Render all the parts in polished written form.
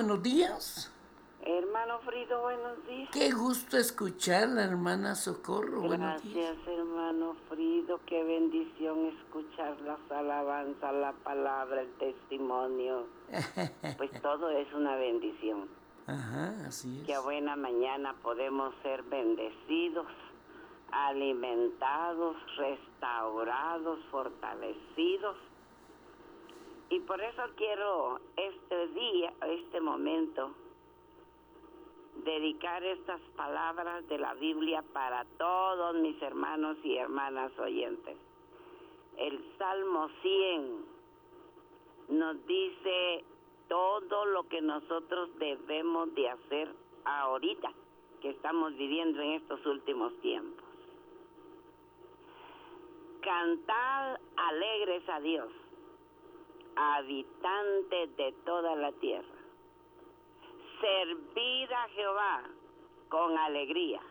buenos días. Hermano Frido, buenos días. Qué gusto escuchar la hermana Socorro. Buenos días. Gracias, hermano Frido. Qué bendición escuchar las alabanzas, la palabra, el testimonio. Pues todo es una bendición. Ajá, así es. Que a buena mañana podemos ser bendecidos, alimentados, restaurados, fortalecidos. Y por eso quiero este momento, dedicar estas palabras de la Biblia para todos mis hermanos y hermanas oyentes. El Salmo 100 nos dice todo lo que nosotros debemos de hacer ahorita, que estamos viviendo en estos últimos tiempos. Cantad alegres a Dios, habitantes de toda la tierra. Servid a Jehová con alegría.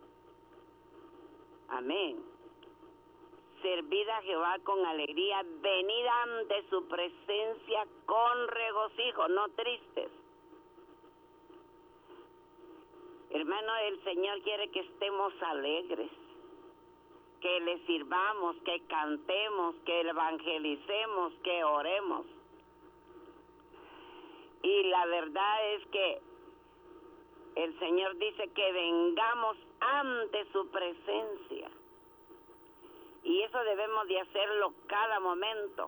Amén. Servid a Jehová con alegría. Venid ante su presencia con regocijo, no tristes. Hermano, el Señor quiere que estemos alegres, que le sirvamos, que cantemos, que evangelicemos, que oremos. Y la verdad es que el Señor dice que vengamos ante su presencia. Y eso debemos de hacerlo cada momento.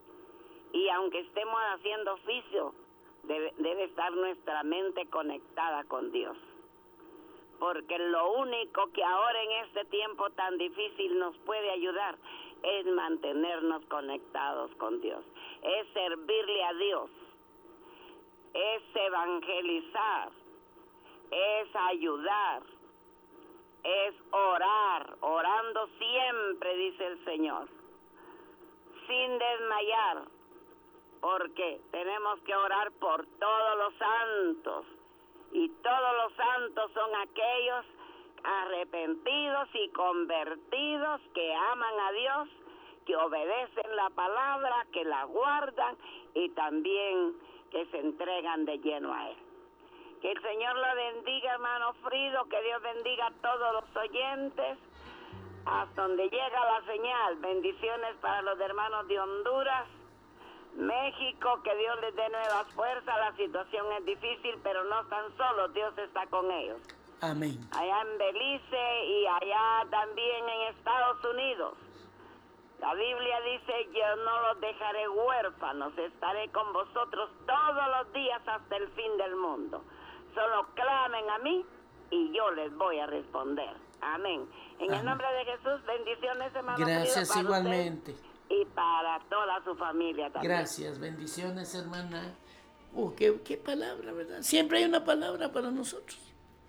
Y aunque estemos haciendo oficio, debe estar nuestra mente conectada con Dios. Porque lo único que ahora en este tiempo tan difícil nos puede ayudar es mantenernos conectados con Dios. Es servirle a Dios. Es evangelizar, es ayudar, es orar, orando siempre, dice el Señor, sin desmayar, porque tenemos que orar por todos los santos, y todos los santos son aquellos arrepentidos y convertidos que aman a Dios, que obedecen la palabra, que la guardan y también que se entregan de lleno a Él. Que el Señor lo bendiga, hermano Frido, que Dios bendiga a todos los oyentes, hasta donde llega la señal. Bendiciones para los hermanos de Honduras, México, que Dios les dé nuevas fuerzas. La situación es difícil, pero no están solos, Dios está con ellos. Amén. Allá en Belice y allá también en Estados Unidos. La Biblia dice, yo no los dejaré huérfanos, estaré con vosotros todos los días hasta el fin del mundo. Solo clamen a mí y yo les voy a responder. Amén. En el nombre de Jesús, bendiciones, hermano. Gracias, para igualmente. y para toda su familia también. Gracias, bendiciones, hermana. Qué palabra, ¿verdad? Siempre hay una palabra para nosotros,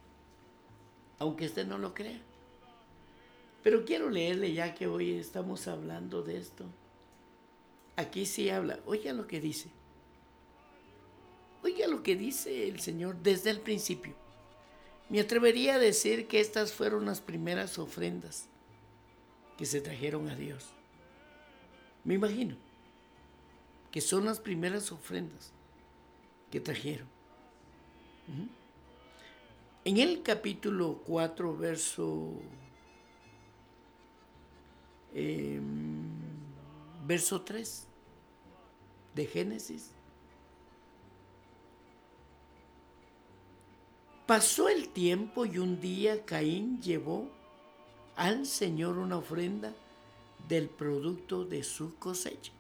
aunque usted no lo crea. Pero quiero leerle, ya que hoy estamos hablando de esto. Aquí sí habla. Oiga lo que dice. Oiga lo que dice el Señor desde el principio. Me atrevería a decir que estas fueron las primeras ofrendas que se trajeron a Dios. Me imagino que son las primeras ofrendas que trajeron. En el capítulo 4, verso 3 de Génesis. Pasó el tiempo y un día Caín llevó al Señor una ofrenda del producto de su cosecha.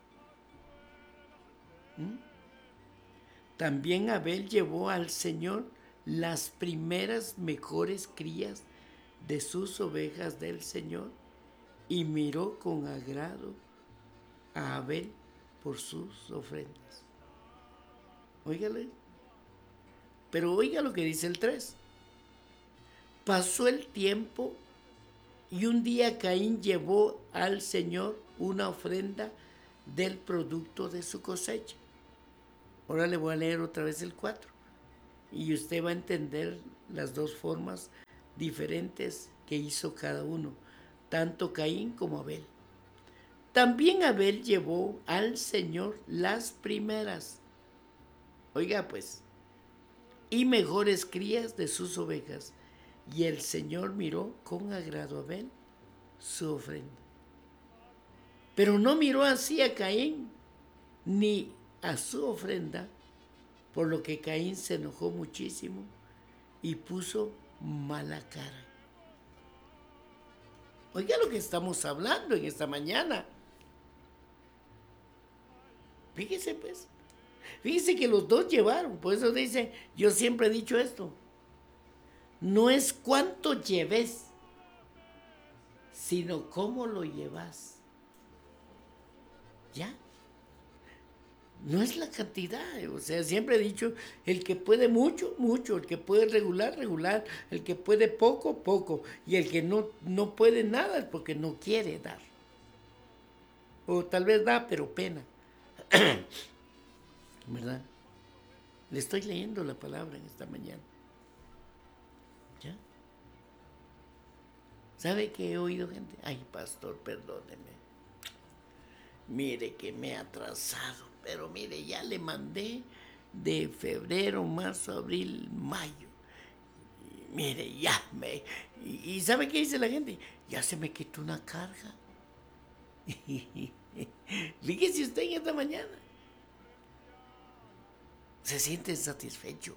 También Abel llevó al Señor las primeras mejores crías de sus ovejas del Señor y miró con agrado a Abel por sus ofrendas. Óigale. Pero oiga lo que dice el 3. Pasó el tiempo y un día Caín llevó al Señor una ofrenda del producto de su cosecha. Ahora le voy a leer otra vez el 4. Y usted va a entender las dos formas diferentes que hizo cada uno, tanto Caín como Abel. También Abel llevó al Señor las primeras. Oiga pues, y mejores crías de sus ovejas. Y el Señor miró con agrado a Abel su ofrenda. Pero no miró así a Caín ni a su ofrenda, por lo que Caín se enojó muchísimo y puso mala cara. Oiga lo que estamos hablando en esta mañana. Fíjese pues. Fíjese que los dos llevaron. Por eso dice, yo siempre he dicho esto. No es cuánto lleves, sino cómo lo llevas. ¿Ya? No es la cantidad, o sea, siempre he dicho, el que puede mucho, mucho, el que puede regular, regular, el que puede poco, poco, y el que no puede nada es porque no quiere dar. O tal vez da, pero pena. ¿Verdad? Le estoy leyendo la palabra en esta mañana. ¿Ya? ¿Sabe que he oído gente? Ay, pastor, perdóneme. Mire que me he atrasado, pero mire, ya le mandé de febrero, marzo, abril, mayo. Y mire, ya me... ¿Y sabe qué dice la gente? Ya se me quitó una carga. Fíjese usted en esta mañana. Se siente satisfecho.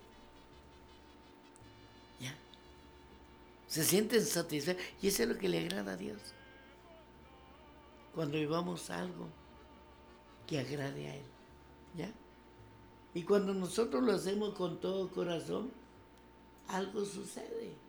¿Ya? Se sienten satisfechos. Y eso es lo que le agrada a Dios. Cuando vivamos algo que agrade a Él. ¿Ya? Y cuando nosotros lo hacemos con todo corazón, algo sucede.